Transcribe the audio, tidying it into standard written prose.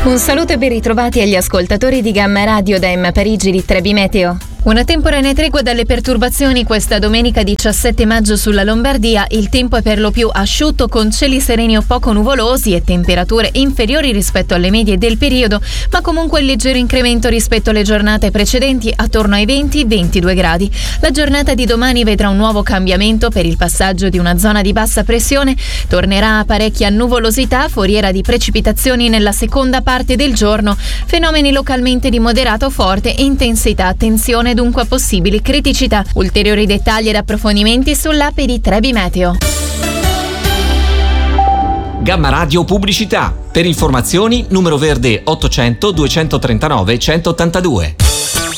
Un saluto e ben ritrovati agli ascoltatori di Gamma Radio da M Parigi di Trebi Meteo. Una temporanea tregua dalle perturbazioni questa domenica 17 maggio sulla Lombardia. Il tempo è per lo più asciutto con cieli sereni o poco nuvolosi e temperature inferiori rispetto alle medie del periodo, ma comunque il leggero incremento rispetto alle giornate precedenti attorno ai 20-22 gradi. La giornata di domani vedrà un nuovo cambiamento per il passaggio di una zona di bassa pressione. Tornerà a parecchia nuvolosità, foriera di precipitazioni nella seconda parte del giorno, fenomeni localmente di moderato forte intensità. Attenzione dunque a possibili criticità. Ulteriori dettagli ed approfondimenti sull'app di Trebi Meteo. Gamma Radio Pubblicità. Per informazioni numero verde 800 239 182.